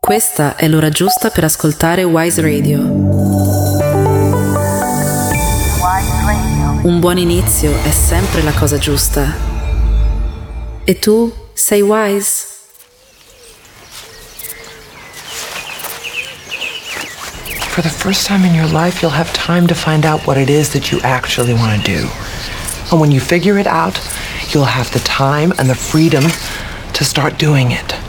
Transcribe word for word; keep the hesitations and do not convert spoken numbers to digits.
Questa è l'ora giusta per ascoltare Wise Radio. Un buon inizio è sempre la cosa giusta. E tu sei wise? For the first time in your life, you'll have time to find out what it is that you actually want to do. And when you figure it out, you'll have the time and the freedom to start doing it.